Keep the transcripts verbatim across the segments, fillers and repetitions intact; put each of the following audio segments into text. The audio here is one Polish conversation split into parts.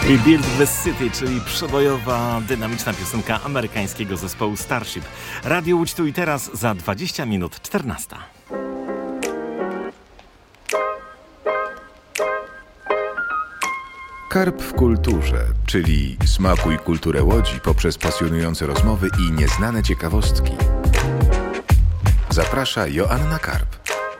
We Built This City, czyli przebojowa, dynamiczna piosenka amerykańskiego zespołu Starship. Radio Łódź tu i teraz za dwadzieścia minut czternasta. Karp w kulturze, czyli smakuj kulturę Łodzi poprzez pasjonujące rozmowy i nieznane ciekawostki. Zaprasza Joanna Karp.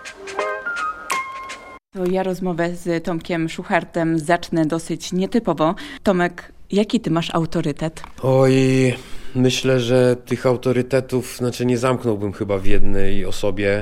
To ja rozmowę z Tomkiem Szuchartem zacznę dosyć nietypowo. Tomek, jaki ty masz autorytet? Oj, myślę, że tych autorytetów, znaczy nie zamknąłbym chyba w jednej osobie,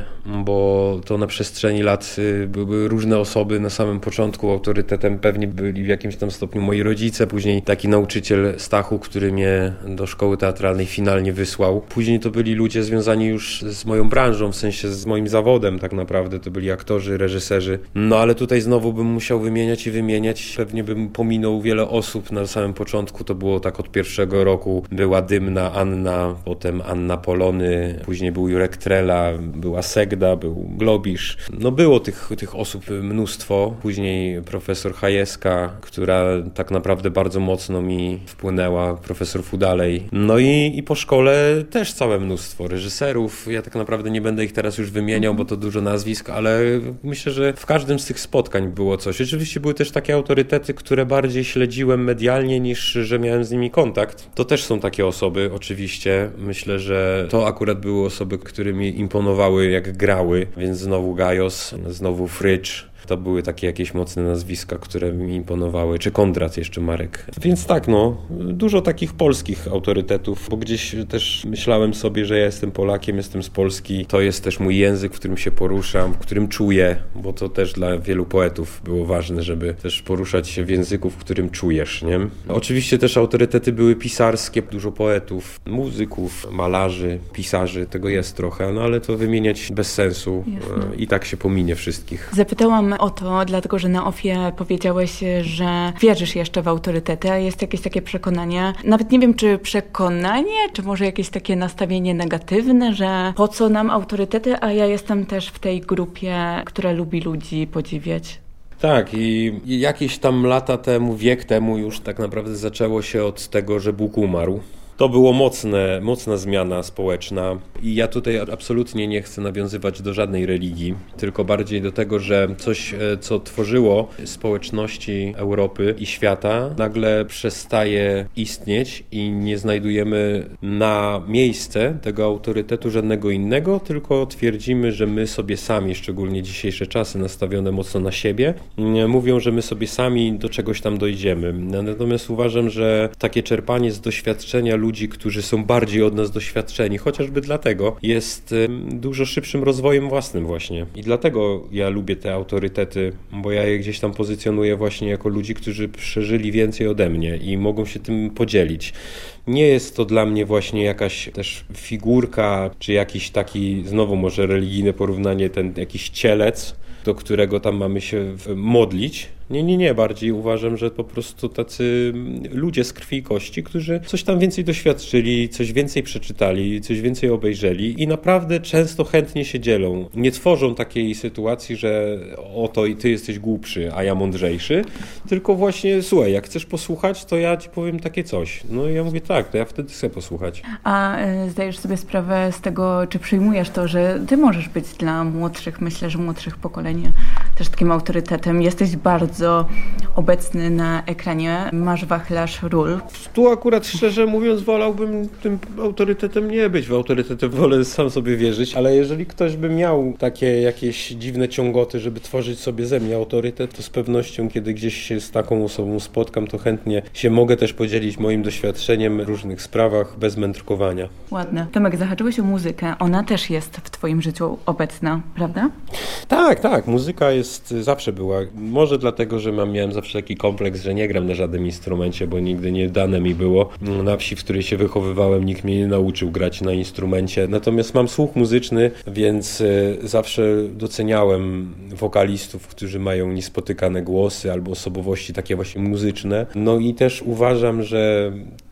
bo to na przestrzeni lat były różne osoby. Na samym początku autorytetem pewnie byli w jakimś tam stopniu moi rodzice, później taki nauczyciel Stachu, który mnie do szkoły teatralnej finalnie wysłał. Później to byli ludzie związani już z moją branżą, w sensie z moim zawodem tak naprawdę. To byli aktorzy, reżyserzy. No ale tutaj znowu bym musiał wymieniać i wymieniać. Pewnie bym pominął wiele osób. Na samym początku to było tak od pierwszego roku. Była Dymna Anna, potem Anna Polony, później był Jurek Trela, była Segda, był Globisz. No było tych, tych osób mnóstwo. Później profesor Hajeska, która tak naprawdę bardzo mocno mi wpłynęła, profesor Fudalej. No i, i po szkole też całe mnóstwo reżyserów. Ja tak naprawdę nie będę ich teraz już wymieniał, bo to dużo nazwisk, ale myślę, że w każdym z tych spotkań było coś. Oczywiście były też takie autorytety, które bardziej śledziłem medialnie niż, że miałem z nimi kontakt. To też są takie osoby, oczywiście. Myślę, że to akurat były osoby, które mi imponowały jak grały, więc znowu Gajos, znowu Frycz. To były takie jakieś mocne nazwiska, które mi imponowały, czy Kondrat jeszcze Marek. Więc tak, no, dużo takich polskich autorytetów, bo gdzieś też myślałem sobie, że ja jestem Polakiem, jestem z Polski. To jest też mój język, w którym się poruszam, w którym czuję, bo to też dla wielu poetów było ważne, żeby też poruszać się w języku, w którym czujesz, nie? Oczywiście też autorytety były pisarskie, dużo poetów, muzyków, malarzy, pisarzy, tego jest trochę, no ale to wymieniać bez sensu. Jasne. I tak się pominie wszystkich. Zapytałam o to, dlatego że na ofie powiedziałeś, że wierzysz jeszcze w autorytety, a jest jakieś takie przekonanie, nawet nie wiem czy przekonanie, czy może jakieś takie nastawienie negatywne, że po co nam autorytety, a ja jestem też w tej grupie, która lubi ludzi podziwiać. Tak, i jakieś tam lata temu, wiek temu już tak naprawdę zaczęło się od tego, że Bóg umarł. To było mocne, mocna zmiana społeczna i ja tutaj absolutnie nie chcę nawiązywać do żadnej religii, tylko bardziej do tego, że coś, co tworzyło społeczności Europy i świata, nagle przestaje istnieć i nie znajdujemy na miejsce tego autorytetu żadnego innego, tylko twierdzimy, że my sobie sami, szczególnie dzisiejsze czasy nastawione mocno na siebie, mówią, że my sobie sami do czegoś tam dojdziemy. Natomiast uważam, że takie czerpanie z doświadczenia ludzi, którzy są bardziej od nas doświadczeni, chociażby dlatego jest dużo szybszym rozwojem własnym właśnie. I dlatego ja lubię te autorytety, bo ja je gdzieś tam pozycjonuję właśnie jako ludzi, którzy przeżyli więcej ode mnie i mogą się tym podzielić. Nie jest to dla mnie właśnie jakaś też figurka, czy jakiś taki, znowu może religijne porównanie, ten jakiś cielec, do którego tam mamy się modlić. Nie, nie, nie. Bardziej uważam, że po prostu tacy ludzie z krwi i kości, którzy coś tam więcej doświadczyli, coś więcej przeczytali, coś więcej obejrzeli i naprawdę często chętnie się dzielą. Nie tworzą takiej sytuacji, że oto i ty jesteś głupszy, a ja mądrzejszy, tylko właśnie, słuchaj, jak chcesz posłuchać, to ja ci powiem takie coś. No i ja mówię tak, to ja wtedy chcę posłuchać. A y, zdajesz sobie sprawę z tego, czy przyjmujesz to, że ty możesz być dla młodszych, myślę, że młodszych pokoleń też takim autorytetem. Jesteś bardzo bardzo obecny na ekranie. Masz wachlarz ról. Tu akurat szczerze mówiąc wolałbym tym autorytetem nie być. W autorytetem wolę sam sobie wierzyć, ale jeżeli ktoś by miał takie jakieś dziwne ciągoty, żeby tworzyć sobie ze mnie autorytet, to z pewnością kiedy gdzieś się z taką osobą spotkam, to chętnie się mogę też podzielić moim doświadczeniem w różnych sprawach bez mędrkowania. Ładne. Tomek, zahaczyłeś o muzykę. Ona też jest w twoim życiu obecna, prawda? Tak, tak. Muzyka jest, zawsze była. Może dlatego, że mam, miałem zawsze taki kompleks, że nie gram na żadnym instrumencie, bo nigdy nie dane mi było. Na wsi, w której się wychowywałem, nikt mnie nie nauczył grać na instrumencie. Natomiast mam słuch muzyczny, więc zawsze doceniałem wokalistów, którzy mają niespotykane głosy albo osobowości takie właśnie muzyczne. No i też uważam, że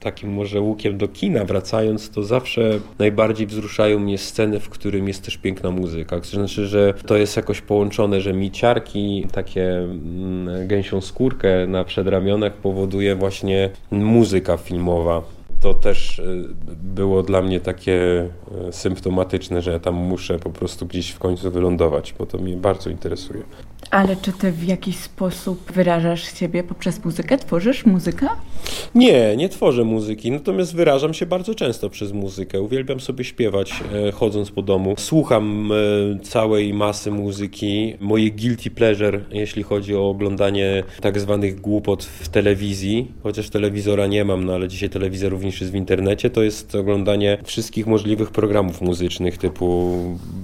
takim może łukiem do kina wracając, to zawsze najbardziej wzruszają mnie sceny, w którym jest też piękna muzyka. To znaczy, że to jest jakoś połączone, że mi ciarki, takie mm, gęsią skórkę na przedramionach powoduje właśnie muzyka filmowa. To też było dla mnie takie symptomatyczne, że ja tam muszę po prostu gdzieś w końcu wylądować, bo to mnie bardzo interesuje. Ale czy ty w jakiś sposób wyrażasz siebie poprzez muzykę? Tworzysz muzykę? Nie, nie tworzę muzyki, natomiast wyrażam się bardzo często przez muzykę. Uwielbiam sobie śpiewać, e, chodząc po domu. Słucham e, całej masy muzyki. Moje guilty pleasure, jeśli chodzi o oglądanie tak zwanych głupot w telewizji, chociaż telewizora nie mam, no ale dzisiaj telewizja również jest w internecie, to jest oglądanie wszystkich możliwych programów muzycznych typu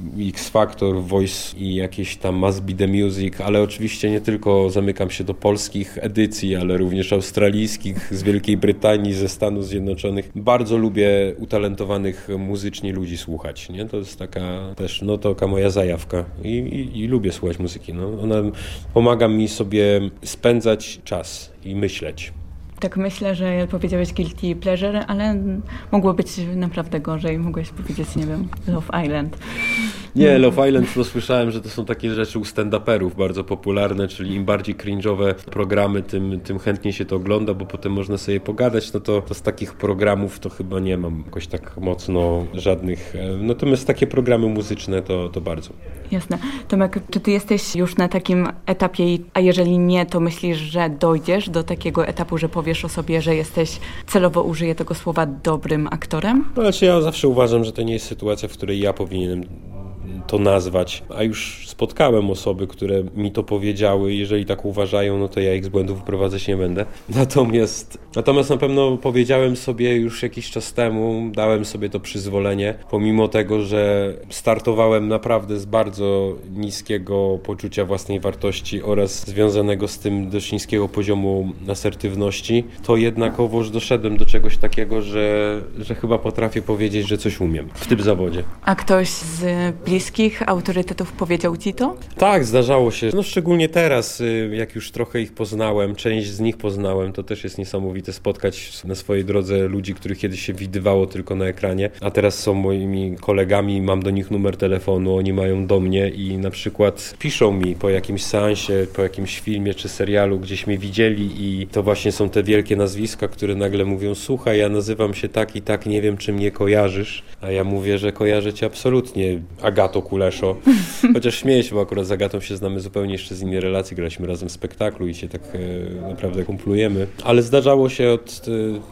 X Factor, Voice i jakieś tam Must Be The Music, ale oczywiście nie tylko zamykam się do polskich edycji, ale również australijskich, z Wielkiej Brytanii, ze Stanów Zjednoczonych. Bardzo lubię utalentowanych muzycznie ludzi słuchać, nie? To jest taka też, no to taka moja zajawka i, i, i lubię słuchać muzyki, no. Ona pomaga mi sobie spędzać czas i myśleć. Tak myślę, że powiedziałeś guilty pleasure, ale mogło być naprawdę gorzej. Mogłeś powiedzieć, nie wiem, Love Island. Nie, Love Island to słyszałem, że to są takie rzeczy u stand-uperów bardzo popularne, czyli im bardziej cringe'owe programy, tym, tym chętniej się to ogląda, bo potem można sobie pogadać. No to, to z takich programów to chyba nie mam jakoś tak mocno żadnych. Natomiast takie programy muzyczne to, to bardzo. Jasne. Tomek, czy ty jesteś już na takim etapie, a jeżeli nie, to myślisz, że dojdziesz do takiego etapu, że powiesz o sobie, że jesteś, celowo użyję tego słowa, dobrym aktorem? No, znaczy ja zawsze uważam, że to nie jest sytuacja, w której ja powinienem to nazwać, a już spotkałem osoby, które mi to powiedziały. Jeżeli tak uważają, no to ja ich z błędów wyprowadzać nie będę. Natomiast, natomiast na pewno powiedziałem sobie już jakiś czas temu, dałem sobie to przyzwolenie, pomimo tego, że startowałem naprawdę z bardzo niskiego poczucia własnej wartości oraz związanego z tym dość niskiego poziomu asertywności, to jednakowoż doszedłem do czegoś takiego, że, że chyba potrafię powiedzieć, że coś umiem w tym zawodzie. A ktoś z bliskich autorytetów powiedział ci to? Tak, zdarzało się. No szczególnie teraz, jak już trochę ich poznałem, część z nich poznałem, to też jest niesamowite spotkać na swojej drodze ludzi, których kiedyś się widywało tylko na ekranie, a teraz są moimi kolegami, mam do nich numer telefonu, oni mają do mnie i na przykład piszą mi po jakimś seansie, po jakimś filmie czy serialu, gdzieś mnie widzieli i to właśnie są te wielkie nazwiska, które nagle mówią: słuchaj, ja nazywam się tak i tak, nie wiem, czy mnie kojarzysz, a ja mówię, że kojarzę cię absolutnie, Agato Kuleszo. Chociaż śmieję się, bo akurat z Agatą się znamy zupełnie jeszcze z innej relacji, graliśmy razem w spektaklu i się tak e, naprawdę kumplujemy. Ale zdarzało się od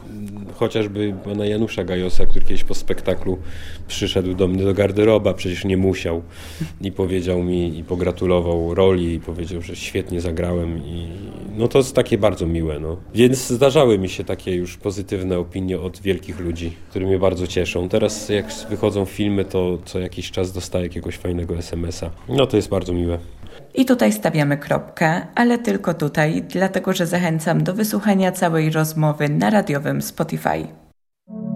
e, chociażby pana Janusza Gajosa, który kiedyś po spektaklu przyszedł do mnie do garderoba, przecież nie musiał, i powiedział mi i pogratulował roli i powiedział, że świetnie zagrałem i no to jest takie bardzo miłe, no. Więc zdarzały mi się takie już pozytywne opinie od wielkich ludzi, które mnie bardzo cieszą. Teraz jak wychodzą filmy, to co jakiś czas dostaję jakiegoś fajnego es em es a. No to jest bardzo miłe. I tutaj stawiamy kropkę, ale tylko tutaj, dlatego że zachęcam do wysłuchania całej rozmowy na radiowym Spotify.